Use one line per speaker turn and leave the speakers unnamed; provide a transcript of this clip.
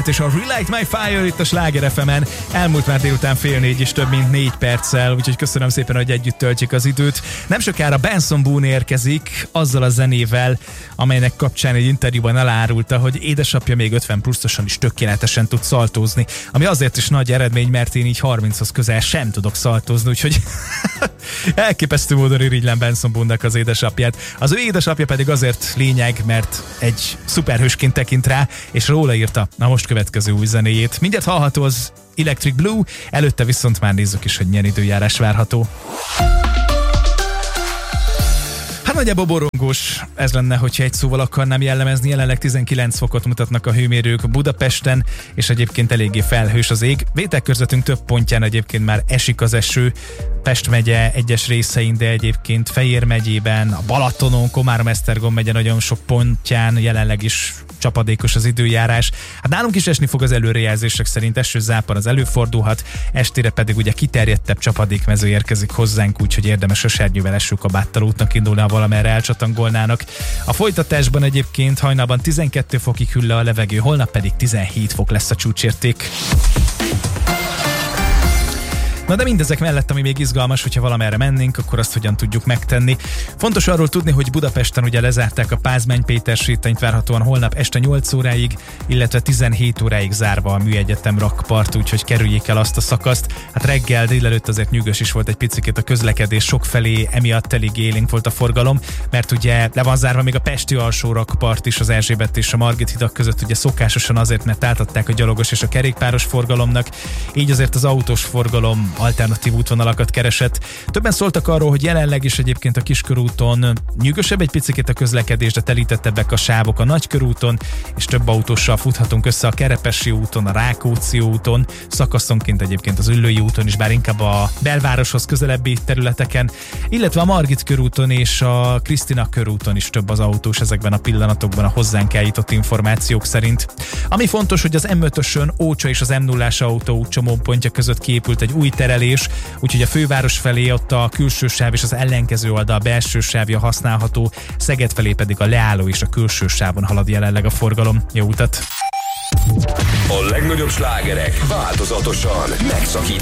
és a Relight My Fire itt a Sláger FM-en. Elmúlt már délután 3:30 és több mint 4 perccel, úgyhogy köszönöm szépen, hogy együtt töltjük az időt. Nem sokára Benson Boone érkezik azzal a zenével, amelynek kapcsán egy interjúban elárulta, hogy édesapja még 50 pluszosan is tökéletesen tud szaltózni, ami azért is nagy eredmény, mert én így 30-hoz közel sem tudok szaltózni, úgyhogy elképesztő módon irigylem Benson Boone-nak az édesapját. Az ő édesapja pedig azért lényeg, mert egy szuperhősként tekint rá, és róla írta a most következő új zenéjét. Mindjárt hallható az Electric Blue, előtte viszont már nézzük is, hogy milyen időjárás várható. Hát nagyjából borongós ez lenne, hogyha egy szóval akarnám jellemezni. Jelenleg 19 fokot mutatnak a hőmérők Budapesten, és egyébként eléggé felhős az ég. Vételkörzetünk több pontján egyébként már esik az eső, Pest megye egyes részein, de egyébként Fejér megyében, a Balatonon, Komárom-Esztergom megye nagyon sok pontján jelenleg is csapadékos az időjárás. Hát nálunk is esni fog az előrejelzések szerint, esőzápor az előfordulhat, estére pedig ugye kiterjedtebb csapadékmező érkezik hozzánk, úgyhogy érdemes ösernyővel, esőkabáttal útnak indulni, ha valamerre elcsatangolnának. A folytatásban egyébként hajnalban 12 fokig hűl le a levegő, holnap pedig 17 fok lesz a csúcsérték. Na de mindezek mellett, ami még izgalmas, hogyha valamerre mennénk, akkor azt hogyan tudjuk megtenni. Fontos arról tudni, hogy Budapesten ugye lezárták a Pázmány Péter sétányt, várhatóan holnap este 8 óráig, illetve 17 óráig zárva a Műegyetem rakpart, úgyhogy kerüljék el azt a szakaszt. Hát reggel, délelőtt azért nyűgös is volt egy picikét a közlekedés, sokfelé emiatt elég élénk volt a forgalom, mert ugye le van zárva még a pesti alsó rakpart is az Erzsébet és a Margit hidak között, ugye szokásosan azért, mert átadták a gyalogos és a kerékpáros forgalomnak, így azért az autós forgalom alternatív útvonalakat keresett. Többen szóltak arról, hogy jelenleg is egyébként a Kiskörúton nyűgösebb egy picit a közlekedés, de telítettebbek a sávok a Nagykörúton, és több autóssal futhatunk össze a Kerepesi úton, a Rákóczi úton, szakaszonként egyébként az Üllői úton is, bár inkább a belvároshoz közelebbi területeken, illetve a Margit körúton és a Krisztina körúton is több az autós ezekben a pillanatokban a hozzánk eljutott információk szerint. Ami fontos, hogy az M5-ösön Ócsa és az M0-ás autóút csomópontja között kiépült egy új terelés, úgyhogy a főváros felé ott a külső sáv és az ellenkező oldal belső sávja használható, Szeged felé pedig a leálló és a külső sávon halad jelenleg a forgalom. Jó utat!
A legnagyobb slágerek változatosan megszakítják